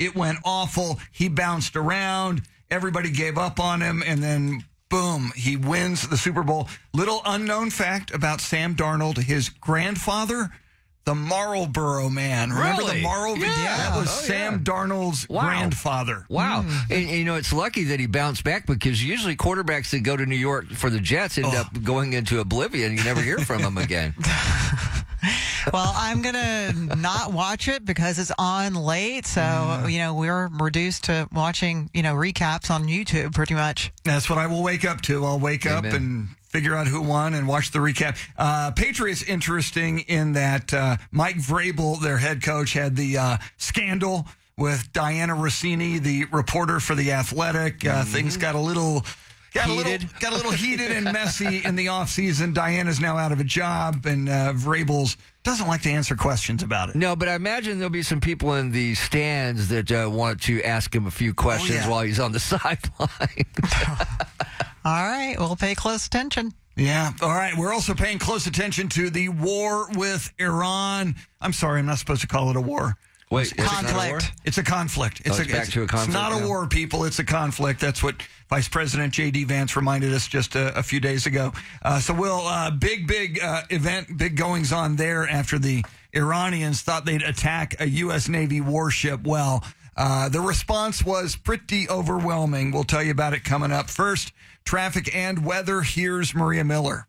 It went awful. He bounced around. Everybody gave up on him, and then boom, he wins the Super Bowl. Little unknown fact about Sam Darnold, his grandfather, the Marlboro Man. Remember the Marlboro? Yeah. That was Sam Darnold's grandfather. Wow. And, it's lucky that he bounced back, because usually quarterbacks that go to New York for the Jets end up going into oblivion. You never hear from them again. Well, I'm going to not watch it because it's on late. So, we're reduced to watching, recaps on YouTube pretty much. That's what I will wake up to. I'll wake up and figure out who won and watch the recap. Patriots, interesting in that Mike Vrabel, their head coach, had the scandal with Diana Rossini, the reporter for The Athletic. Things got a little heated and messy in the offseason. Diana's now out of a job, and Vrabel's doesn't like to answer questions about it. No, but I imagine there'll be some people in the stands that want to ask him a few questions while he's on the sideline. All right, we'll pay close attention. Yeah. All right. We're also paying close attention to the war with Iran. I'm sorry, I'm not supposed to call it a war. Wait, conflict. It's a conflict. It's back to a conflict. It's not a war, people. It's a conflict. That's what Vice President J.D. Vance reminded us just a few days ago. So we'll big event, big goings on there after the Iranians thought they'd attack a U.S. Navy warship. Well, the response was pretty overwhelming. We'll tell you about it coming up. First, traffic and weather. Here's Maria Miller.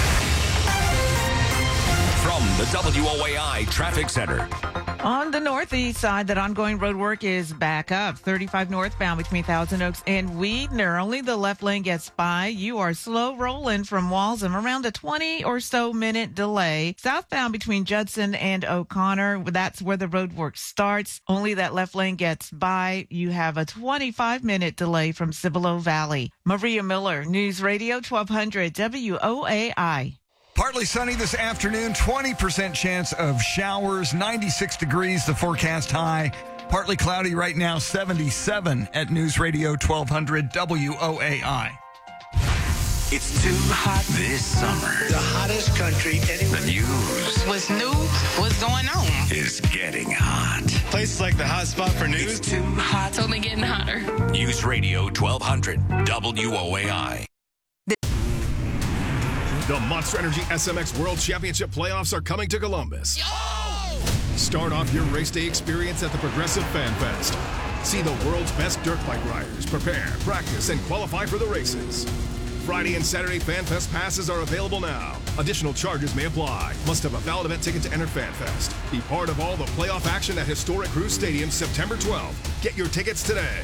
From the WOAI Traffic Center. On the northeast side, that ongoing road work is back up. 35 northbound between Thousand Oaks and Weedner. Only the left lane gets by. You are slow rolling from Walsham, around a 20 or so minute delay. Southbound between Judson and O'Connor, that's where the road work starts. Only that left lane gets by. You have a 25-minute delay from Cibolo Valley. Maria Miller, News Radio 1200 WOAI. Partly sunny this afternoon, 20% chance of showers, 96 degrees, the forecast high. Partly cloudy right now, 77 at News Radio 1200 WOAI. It's too hot this summer. The hottest country anywhere. The news. What's new? What's going on? Is getting hot. Places like the hot spot for news. It's too hot. It's only getting hotter. News Radio 1200 WOAI. The Monster Energy SMX World Championship playoffs are coming to Columbus. Start off your race day experience at the Progressive Fan Fest. See the world's best dirt bike riders prepare, practice, and qualify for the races. Friday and Saturday Fan Fest passes are available now. Additional charges may apply. Must have a valid event ticket to enter Fan Fest. Be part of all the playoff action at historic Cruise Stadium September 12th. Get your tickets today.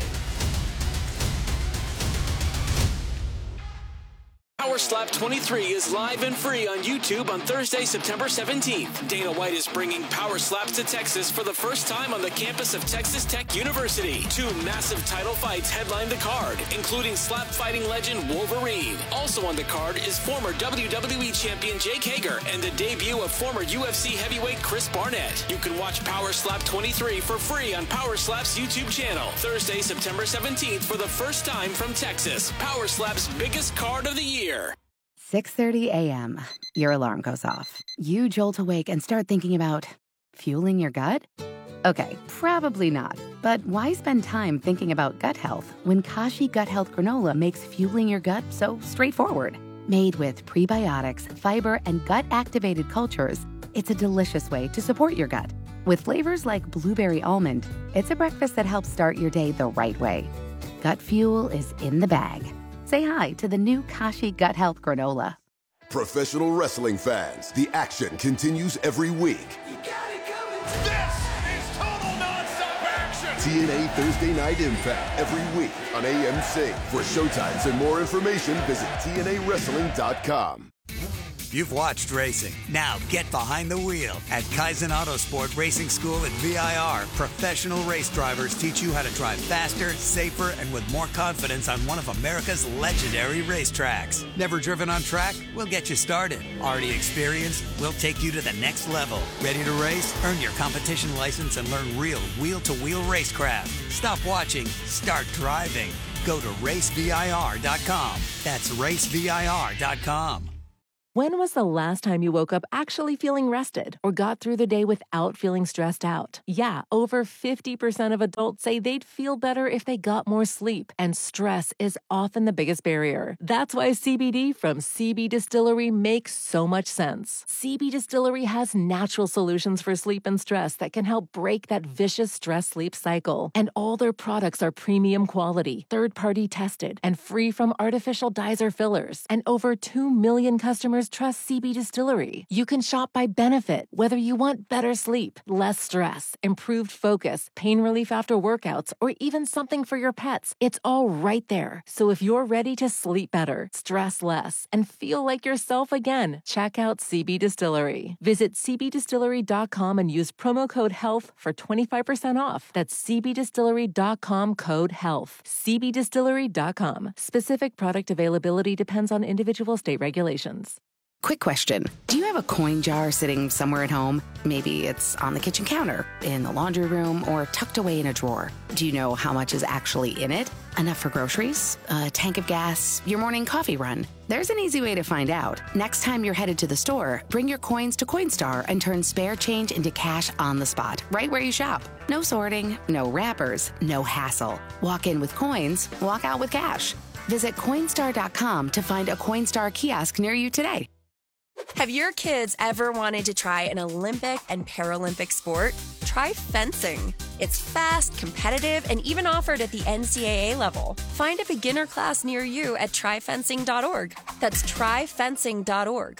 Power Slap 23 is live and free on YouTube on Thursday, September 17th. Dana White is bringing Power Slaps to Texas for the first time on the campus of Texas Tech University. 2 massive title fights headline the card, including slap fighting legend Wolverine. Also on the card is former WWE champion Jake Hager and the debut of former UFC heavyweight Chris Barnett. You can watch Power Slap 23 for free on Power Slap's YouTube channel. Thursday, September 17th for the first time from Texas. Power Slap's biggest card of the year. 6:30 a.m. Your alarm goes off. You jolt awake and start thinking about fueling your gut? Okay, probably not. But why spend time thinking about gut health when Kashi Gut Health Granola makes fueling your gut so straightforward? Made with prebiotics, fiber, and gut-activated cultures, it's a delicious way to support your gut. With flavors like blueberry almond, it's a breakfast that helps start your day the right way. Gut fuel is in the bag. Say hi to the new Kashi Gut Health Granola. Professional wrestling fans, the action continues every week. You got it coming. This is total nonstop action. TNA Thursday Night Impact every week on AMC. For showtimes and more information, visit TNAWrestling.com. You've watched racing. Now get behind the wheel at Kaizen Autosport Racing School at VIR. Professional race drivers teach you how to drive faster, safer, and with more confidence on one of America's legendary racetracks. Never driven on track? We'll get you started. Already experienced? We'll take you to the next level. Ready to race? Earn your competition license and learn real wheel-to-wheel racecraft. Stop watching. Start driving. Go to racevir.com. That's racevir.com. When was the last time you woke up actually feeling rested or got through the day without feeling stressed out? Yeah, over 50% of adults say they'd feel better if they got more sleep, and stress is often the biggest barrier. That's why CBD from CB Distillery makes so much sense. CB Distillery has natural solutions for sleep and stress that can help break that vicious stress-sleep cycle. And all their products are premium quality, third-party tested, and free from artificial dyes or fillers. And over 2 million customers trust CB Distillery. You can shop by benefit, whether you want better sleep, less stress, improved focus, pain relief after workouts, or even something for your pets. It's all right there. So if you're ready to sleep better, stress less, and feel like yourself again, check out CB Distillery. Visit cbdistillery.com and use promo code HEALTH for 25% off. That's cbdistillery.com, code HEALTH. cbdistillery.com. Specific product availability depends on individual state regulations. Quick question. Do you have a coin jar sitting somewhere at home? Maybe it's on the kitchen counter, in the laundry room, or tucked away in a drawer. Do you know how much is actually in it? Enough for groceries, a tank of gas, your morning coffee run? There's an easy way to find out. Next time you're headed to the store, bring your coins to Coinstar and turn spare change into cash on the spot, right where you shop. No sorting, no wrappers, no hassle. Walk in with coins, walk out with cash. Visit Coinstar.com to find a Coinstar kiosk near you today. Have your kids ever wanted to try an Olympic and Paralympic sport? Try fencing. It's fast, competitive, and even offered at the NCAA level. Find a beginner class near you at tryfencing.org. That's tryfencing.org.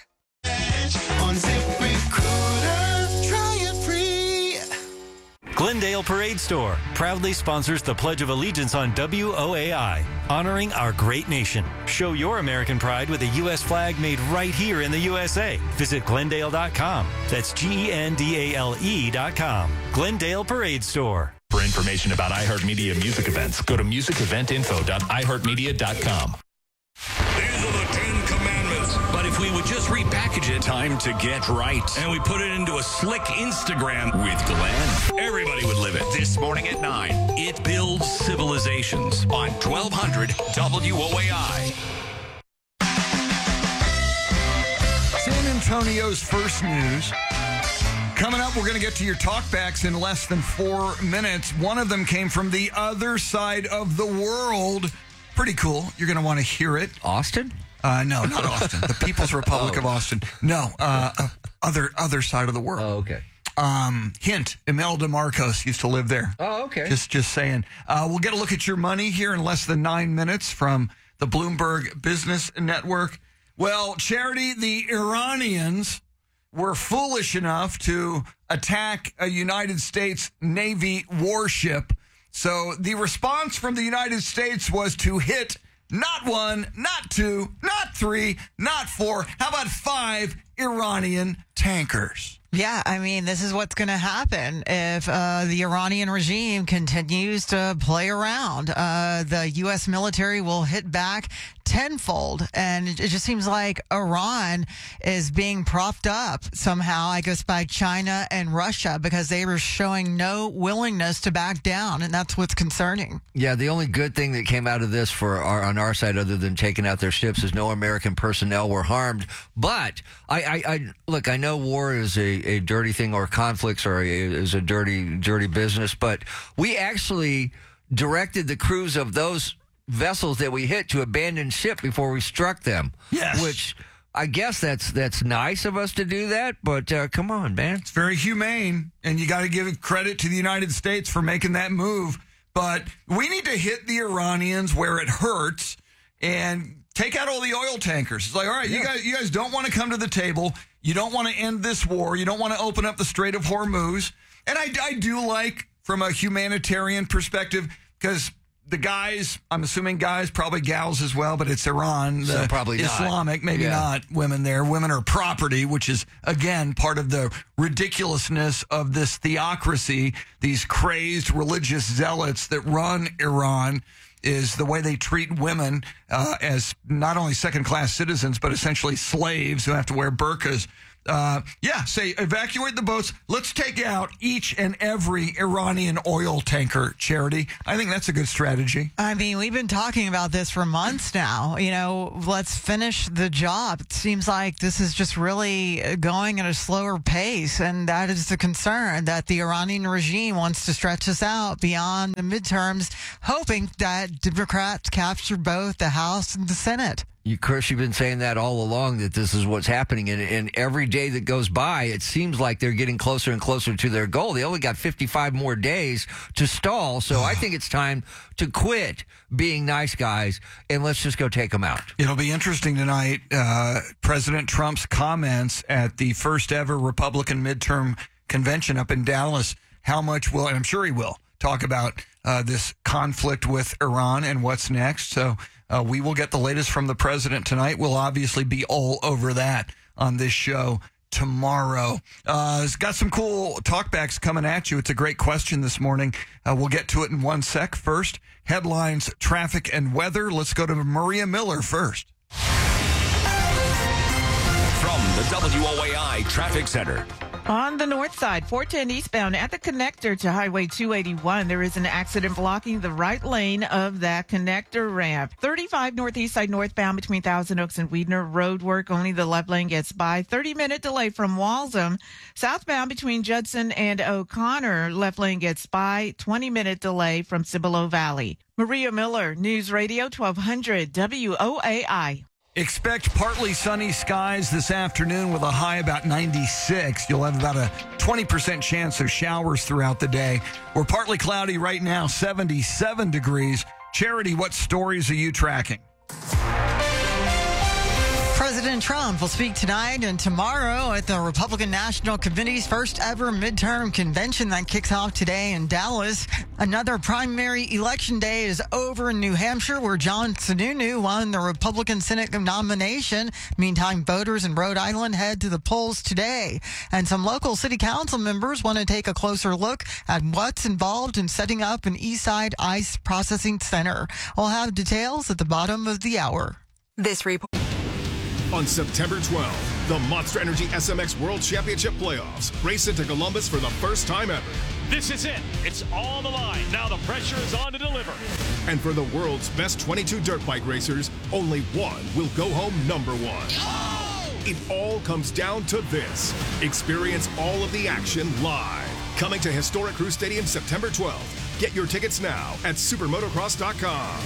Glendale Parade Store proudly sponsors the Pledge of Allegiance on WOAI, honoring our great nation. Show your American pride with a U.S. flag made right here in the USA. Visit Glendale.com. That's GENDALE.com. Glendale Parade Store. For information about iHeartMedia music events, go to musiceventinfo.iheartmedia.com. These are the 10 commandments. But if we would just repackage it, time to get right. And we put it into a slick Instagram with Glenn, everybody would live it. This morning at 9, it builds civilizations on 1200 WOAI. San Antonio's first news. Coming up, we're going to get to your talkbacks in less than 4 minutes. One of them came from the other side of the world. Pretty cool. You're going to want to hear it. Austin? No, not Austin. The People's Republic of Austin. No, other side of the world. Oh, okay. Hint, Imelda Marcos used to live there. Oh, okay. Just saying. We'll get a look at your money here in less than 9 minutes from the Bloomberg Business Network. Well, Charity, the Iranians were foolish enough to attack a United States Navy warship. So the response from the United States was to hit not 1, not 2, not 3, not 4. How about 5 Iranian tankers? Yeah, I mean, this is what's going to happen if the Iranian regime continues to play around. The U.S. military will hit back tenfold, and it just seems like Iran is being propped up somehow, I guess, by China and Russia, because they were showing no willingness to back down, and that's what's concerning. Yeah, the only good thing that came out of this on our side, other than taking out their ships, is no American personnel were harmed. But look, I know war is a dirty thing, or conflicts is a dirty business, but we actually directed the crews of those vessels that we hit to abandon ship before we struck them. Yes. Which I guess that's nice of us to do that, but come on, man. It's very humane, and you got to give credit to the United States for making that move. But we need to hit the Iranians where it hurts and take out all the oil tankers. It's like, all right, yeah. you guys don't want to come to the table. You don't want to end this war. You don't want to open up the Strait of Hormuz. And I do like, from a humanitarian perspective, because the guys, I'm assuming guys, probably gals as well, but it's Iran, so probably Islamic, maybe not women there. Women are property, which is, again, part of the ridiculousness of this theocracy, these crazed religious zealots that run Iran, is the way they treat women as not only second-class citizens, but essentially slaves who have to wear burqas say evacuate the boats. Let's take out each and every Iranian oil tanker, Charity. I think that's a good strategy. I mean, we've been talking about this for months now. Let's finish the job. It seems like this is just really going at a slower pace, and that is the concern, that the Iranian regime wants to stretch this out beyond the midterms, hoping that Democrats capture both the House and the Senate. Chris, you've been saying that all along, that this is what's happening. And every day that goes by, it seems like they're getting closer and closer to their goal. They only got 55 more days to stall. So I think it's time to quit being nice guys and let's just go take them out. It'll be interesting tonight. President Trump's comments at the first ever Republican midterm convention up in Dallas. How much will, and I'm sure he will, talk about this conflict with Iran and what's next. So we will get the latest from the president tonight. We'll obviously be all over that on this show tomorrow. It's got some cool talkbacks coming at you. It's a great question this morning. We'll get to it in one sec. First, headlines, traffic, and weather. Let's go to Maria Miller first. From the WOAI Traffic Center. On the north side, 410 eastbound at the connector to Highway 281, there is an accident blocking the right lane of that connector ramp. 35 northeast side northbound between Thousand Oaks and Weidner road work. Only the left lane gets by. 30-minute delay from Walsham. Southbound between Judson and O'Connor, left lane gets by. 20-minute delay from Cibolo Valley. Maria Miller, News Radio 1200 WOAI. Expect partly sunny skies this afternoon with a high about 96. You'll have about a 20% chance of showers throughout the day. We're partly cloudy right now, 77 degrees. Charity, what stories are you tracking? President Trump will speak tonight and tomorrow at the Republican National Committee's first ever midterm convention that kicks off today in Dallas. Another primary election day is over in New Hampshire, where John Sununu won the Republican Senate nomination. Meantime, voters in Rhode Island head to the polls today. And some local city council members want to take a closer look at what's involved in setting up an Eastside Ice Processing Center. We'll have details at the bottom of the hour. This report. On September 12th, the Monster Energy SMX World Championship Playoffs race into Columbus for the first time ever. This is it. It's on the line. Now the pressure is on to deliver. And for the world's best 22 dirt bike racers, only one will go home number one. Oh! It all comes down to this. Experience all of the action live. Coming to Historic Crew Stadium September 12th. Get your tickets now at supermotocross.com.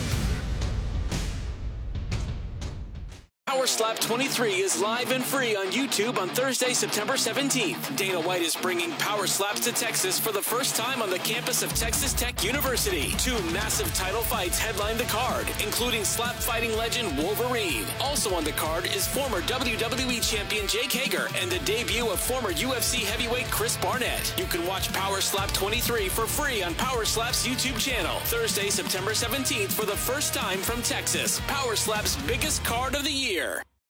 Power Slap 23 is live and free on YouTube on Thursday, September 17th. Dana White is bringing Power Slaps to Texas for the first time on the campus of Texas Tech University. 2 massive title fights headline the card, including slap fighting legend Wolverine. Also on the card is former WWE champion Jake Hager and the debut of former UFC heavyweight Chris Barnett. You can watch Power Slap 23 for free on Power Slap's YouTube channel. Thursday, September 17th for the first time from Texas. Power Slap's biggest card of the year.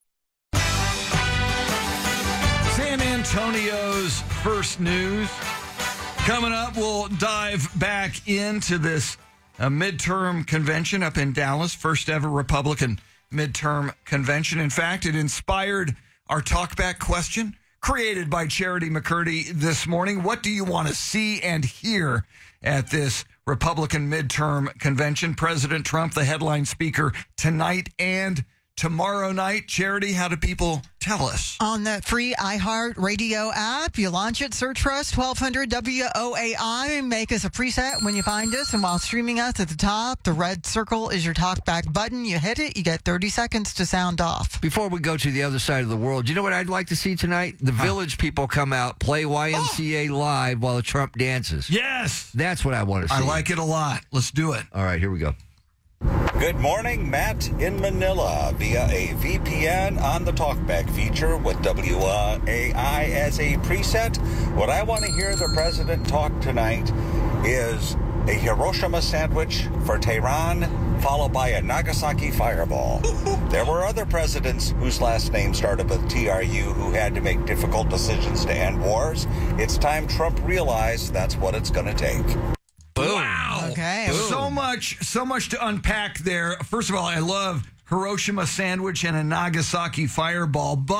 San Antonio's first news. Coming up, we'll dive back into this midterm convention up in Dallas, first ever Republican midterm convention. In fact, it inspired our talkback question created by Charity McCurdy this morning. What do you want to see and hear at this Republican midterm convention? President Trump, the headline speaker tonight and tomorrow night. Charity, how do people tell us? On the free iHeart Radio app, you launch it, search for us, 1200 WOAI, make us a preset when you find us, and while streaming us at the top, the red circle is your talkback button. You hit it, you get 30 seconds to sound off. Before we go to the other side of the world, you know what I'd like to see tonight? The Village people come out, play YMCA live while Trump dances. Yes! That's what I want to see. I like it a lot. Let's do it. All right, here we go. Good morning, Matt in Manila via a VPN on the Talkback feature with WAI as a preset. What I want to hear the president talk tonight is a Hiroshima sandwich for Tehran, followed by a Nagasaki fireball. There were other presidents whose last name started with TRU who had to make difficult decisions to end wars. It's time Trump realized that's what it's going to take. Boom. Wow. Okay. Boom. So much to unpack there. First of all, I love Hiroshima sandwich and a Nagasaki fireball, but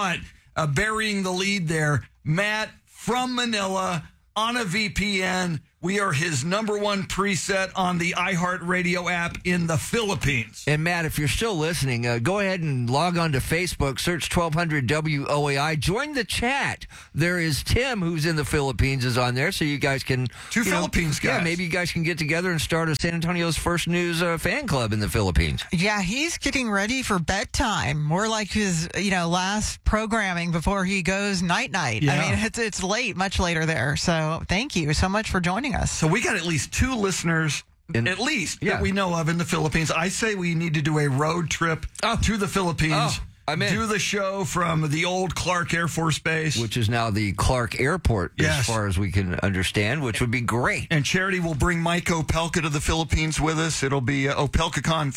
burying the lead there. Matt from Manila on a VPN. We are his number one preset on the iHeartRadio app in the Philippines. And Matt, if you're still listening, go ahead and log on to Facebook, search 1200 WOAI, join the chat. There is Tim, who's in the Philippines, is on there, so you guys can... Two Philippines guys. Yeah, maybe you guys can get together and start a San Antonio's First News fan club in the Philippines. Yeah, he's getting ready for bedtime, more like his last programming before he goes night-night. Yeah. I mean, it's late, much later there, so thank you so much for joining us. So we got at least two listeners, that we know of in the Philippines. I say we need to do a road trip to the Philippines. I'm in. Do the show from the old Clark Air Force Base. Which is now the Clark Airport, as far as we can understand, which would be great. And Charity will bring Mike Opelka to the Philippines with us. It'll be OpelkaCon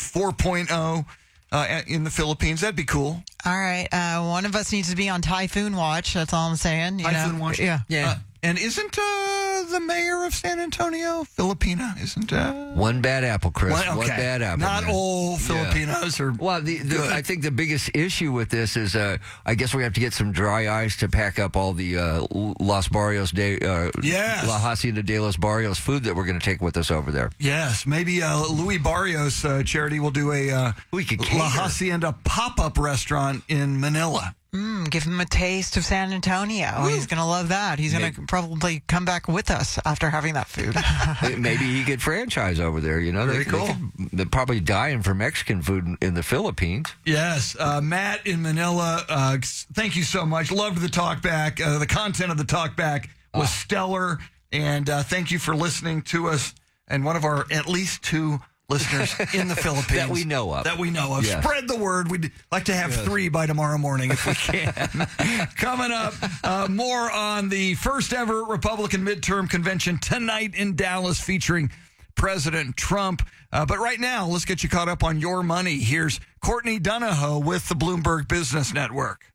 4.0 in the Philippines. That'd be cool. All right. One of us needs to be on Typhoon Watch. That's all I'm saying. Typhoon Watch? Yeah. And isn't the mayor of San Antonio Filipina? Isn't one bad apple, Chris? One bad apple. Not man. all Filipinos are. Well, I think the biggest issue with this is, I guess we have to get some dry ice to pack up all the Los Barrios La Hacienda de Los Barrios food that we're going to take with us over there. Yes, maybe Luis Barrios Charity will do a La Hacienda pop-up restaurant in Manila. Give him a taste of San Antonio. Woo. He's going to love that. He's going to probably come back with us after having that food. Maybe he could franchise over there. Very cool. They're probably dying for Mexican food in the Philippines. Yes. Matt in Manila, thank you so much. Loved the talkback. The content of the talkback was stellar. And thank you for listening to us. And one of our at least two listeners in the Philippines. That we know of. Yes. Spread the word. We'd like to have 3 by tomorrow morning if we can. Coming up, more on the first ever Republican midterm convention tonight in Dallas featuring President Trump. But right now, let's get you caught up on your money. Here's Courtney Donahoe with the Bloomberg Business Network.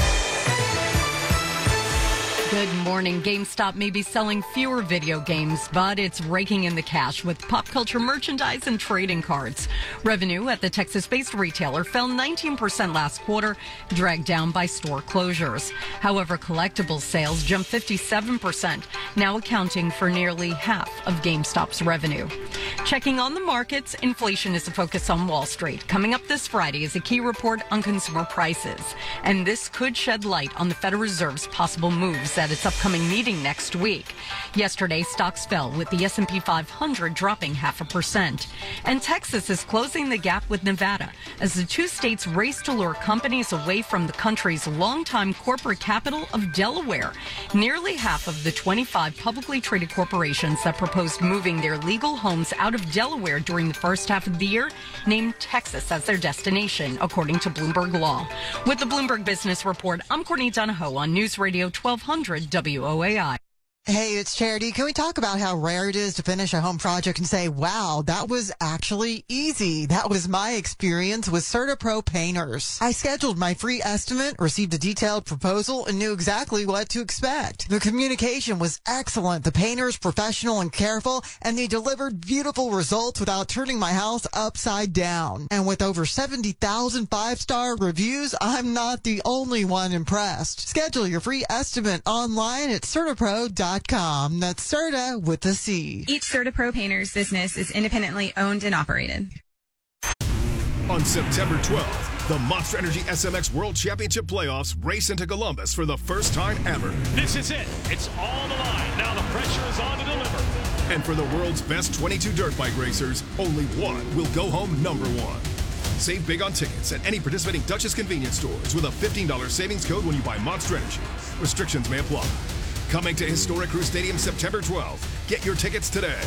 Good morning. GameStop may be selling fewer video games, but it's raking in the cash with pop culture merchandise and trading cards. Revenue at the Texas-based retailer fell 19% last quarter, dragged down by store closures. However, collectibles sales jumped 57%, now accounting for nearly half of GameStop's revenue. Checking on the markets, inflation is a focus on Wall Street. Coming up this Friday is a key report on consumer prices, and this could shed light on the Federal Reserve's possible moves at its upcoming meeting next week. Yesterday, stocks fell with the S&P 500 dropping 0.5%. And Texas is closing the gap with Nevada as the two states race to lure companies away from the country's longtime corporate capital of Delaware. Nearly half of the 25 publicly traded corporations that proposed moving their legal homes out of Delaware during the first half of the year named Texas as their destination, according to Bloomberg Law. With the Bloomberg Business Report, I'm Courtney Donahoe on News Radio 1200 WOAI. Hey, it's Charity. Can we talk about how rare it is to finish a home project and say, wow, that was actually easy? That was my experience with CertaPro Painters. I scheduled my free estimate, received a detailed proposal, and knew exactly what to expect. The communication was excellent. The painters professional and careful, and they delivered beautiful results without turning my house upside down. And with over 70,000 five-star reviews, I'm not the only one impressed. Schedule your free estimate online at CertaPro.com. That's Certa with a C. Each CertaPro Painters business is independently owned and operated. On September 12th, the Monster Energy SMX World Championship Playoffs race into Columbus for the first time ever. This is it. It's all the line. Now the pressure is on to deliver. And for the world's best 22 dirt bike racers, only one will go home number one. Save big on tickets at any participating Dutchess convenience stores with a $15 savings code when you buy Monster Energy. Restrictions may apply. Coming to Historic Crew Stadium September 12th. Get your tickets today.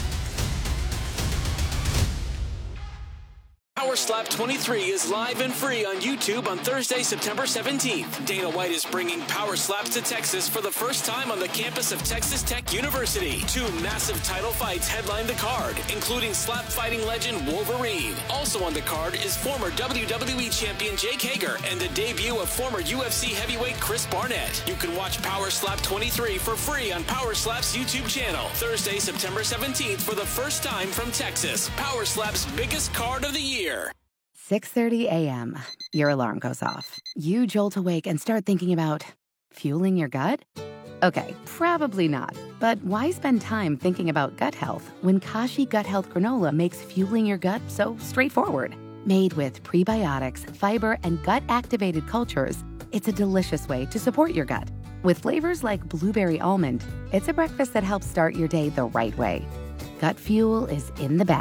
Power Slap 23 is live and free on YouTube on Thursday, September 17th. Dana White is bringing Power Slaps to Texas for the first time on the campus of Texas Tech University. 2 massive title fights headline the card, including slap fighting legend Wolverine. Also on the card is former WWE champion Jake Hager and the debut of former UFC heavyweight Chris Barnett. You can watch Power Slap 23 for free on Power Slap's YouTube channel. Thursday, September 17th for the first time from Texas. Power Slap's biggest card of the year. 6:30 a.m. Your alarm goes off. You jolt awake and start thinking about fueling your gut? Okay, probably not. But why spend time thinking about gut health when Kashi Gut Health Granola makes fueling your gut so straightforward? Made with prebiotics, fiber, and gut-activated cultures, it's a delicious way to support your gut. With flavors like blueberry almond, it's a breakfast that helps start your day the right way. Gut fuel is in the bag.